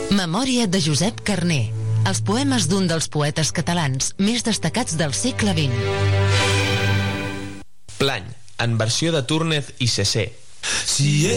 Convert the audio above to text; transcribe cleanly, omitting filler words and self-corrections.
Memòria de Josep Carner. Els poemes d'un dels poetes catalans més destacats del segle XX. Plany, en versió de Túrnez i Cessé. Si